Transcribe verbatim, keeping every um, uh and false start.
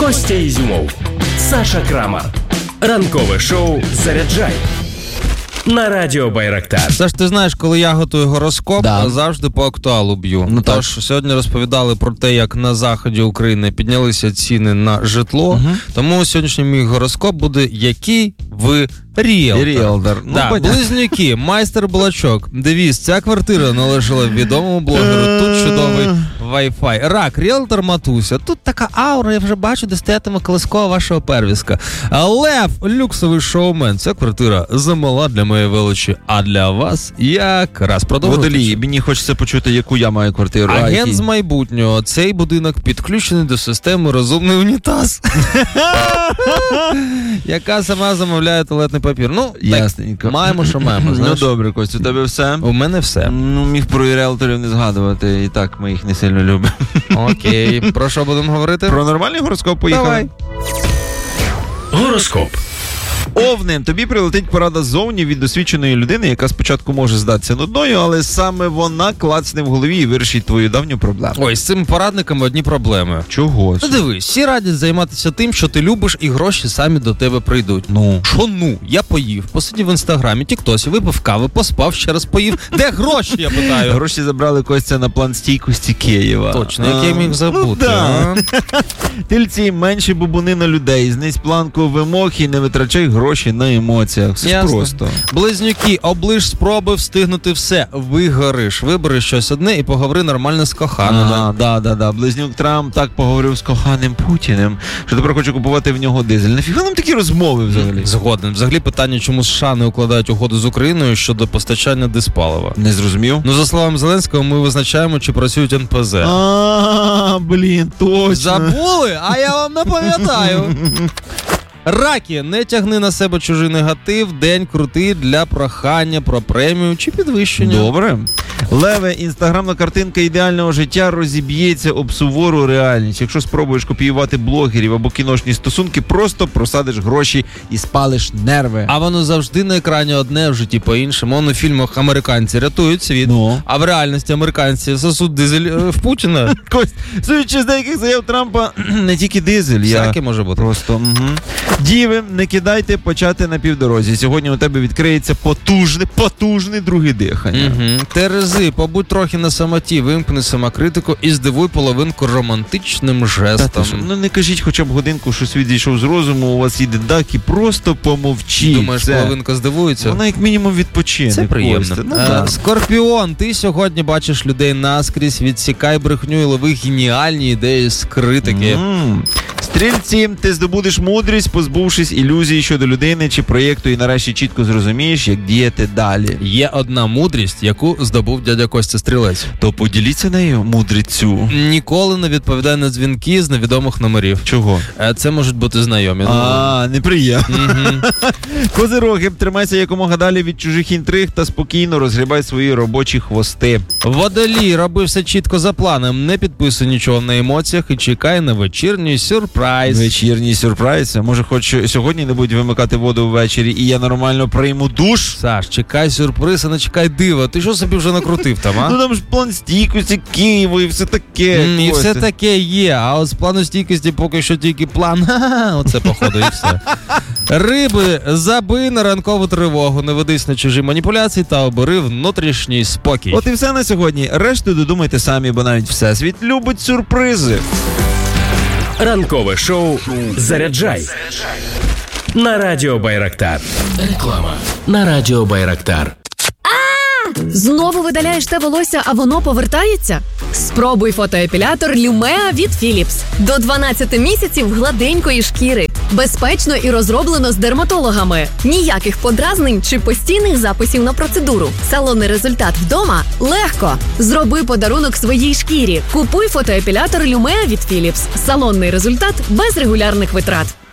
Костя Ізюмов, Саша Крамар. Ранкове шоу «Заряджай» на радіо Байрактар. Саш, ти знаєш, коли я готую гороскоп, да. завжди по актуалу б'ю. Ну, Тож, сьогодні розповідали про те, як на заході України піднялися ціни на житло. Угу. Тому сьогоднішній мій гороскоп буде «Який ви ріелтор». Ріелтор. Ну, да, близнюки, майстер Блачок. Девіз, ця квартира належала відомому блогеру. Тут чудовий Wi-Fi. Рак, ріелтор Матуся. Тут така аура, я вже бачу, де стоятиме колискова вашого первіска. Лев, люксовий шоумен. Ця квартира замала для моєї величі, а для вас якраз продовжуйте. Водолій, мені хочеться почути, яку я маю квартиру. Агент який? з майбутнього. Цей будинок підключений до системи розумний унітаз. Яка сама замовляє туалетний папір. Ну, ясненько. Маємо, що маємо. Знаєш? Ну, добре, Костя, у тебе все? У мене все. Ну, міг про ріелторів не згадувати, і так ми їх не сильно любимо. Окей, про що будемо говорити? Про нормальний гороскоп поїхали. Давай. Гороскоп. Овни, тобі прилетить порада ззовні від досвідченої людини, яка спочатку може здатися нудною, але саме вона клацне в голові і вирішить твою давню проблему. Ой, з цими порадниками одні проблеми. Чого? Ну дивись, всі радять займатися тим, що ти любиш, і гроші самі до тебе прийдуть. Ну. Що ну? Я поїв, посидів в інстаграмі, тіктосі, випив кави, поспав, ще раз поїв. Де гроші, я питаю? Гроші забрали, Костя, на план стійкості Києва. Точно, як я міг забути. Ну, да. Тільці, менші бубуни на людей, знизь планку вимог і не витрачай гроші на емоціях. Все ж просто. Близнюки, оближ спроби встигнути все. Вигориш. Вибери щось одне і поговори нормально з коханим. Ага, да, да, да. Близнюк Трамп так поговорив з коханим Путіним, що тепер хоче купувати в нього дизель. Нафіга нам такі розмови взагалі? Згоден. Взагалі питання, чому США не укладають угоду з Україною щодо постачання диспалива. Не зрозумів? Ну, за словами Зеленського, ми визначаємо, чи працюють ен пе зет. А, блін, точно. Забули? А я вам напам'ятаю. Раки, не тягни на себе чужий негатив, день крутий для прохання про премію чи підвищення. Добре. Леве, інстаграмна картинка ідеального життя розіб'ється об сувору реальність. Якщо спробуєш копіювати блогерів або кіношні стосунки, просто просадиш гроші і спалиш нерви. А воно завжди на екрані одне, в житті по-іншому. Он у фільмах американці рятують світ, ну. А в реальності американці сосуть дизель в Путіна. Кость, судячи з деяких заяв Трампа, не тільки дизель. Всяке я... може бути. Просто, угу. Діви, не кидайте почати на півдорозі. Сьогодні у тебе відкриється потужне, потужне друге дихання. Угу. Терези, побудь трохи на самоті, вимкни самокритику і здивуй половинку романтичним жестом. Та, ну не кажіть хоча б годинку, що світ зійшов з розуму, у вас їде дак і просто помовчіть. Думаєш, це... половинка здивується? Вона як мінімум відпочине. Це приємно. Ну, а, да. Скорпіон, ти сьогодні бачиш людей наскрізь, відсікай брехню і лови геніальні ідеї з критики. Mm. Стрільці, ти здобудеш мудрість, позбувшись ілюзій щодо людини чи проєкту, і нарешті чітко зрозумієш, як діяти далі. Є одна мудрість, яку здобув дядя Костя Стрілець. То поділіться нею, мудрецю. Ніколи не відповідай на дзвінки з невідомих номерів. Чого? Це можуть бути знайомі. А, неприємно. Угу. Козироги, тримайся якомога далі від чужих інтриг та спокійно розгрібай свої робочі хвости. Водолій, роби все чітко за планом, не підписуй нічого на емоціях і чекай на вечірній сюрприз. Вечірній сюрприз? Може, хоч сьогодні не будуть вимикати воду ввечері і я нормально прийму душ? Саш, чекай сюрприз, а не чекай дива. Ти що собі вже накрутив там, а? Ну там ж план стійкості Києву і все таке. Mm, і все таке є, а от з плану стійкості поки що тільки план. Ха-ха, оце походу і все. Риби, забий на ранкову тривогу, не ведись на чужі маніпуляції та обери внутрішній спокій. От і все на сьогодні. Решту додумайте самі, бо навіть Всесвіт любить сюрпризи. Ранкове шоу «Заряджай» на радіо Байрактар. Реклама на радіо Байрактар. Знову видаляєш те волосся, а воно повертається? Спробуй фотоепілятор Lumea від Philips. До дванадцяти місяців гладенької шкіри. Безпечно і розроблено з дерматологами. Ніяких подразнень чи постійних записів на процедуру. Салонний результат вдома легко. Зроби подарунок своїй шкірі. Купуй фотоепілятор Lumea від Philips. Салонний результат без регулярних витрат.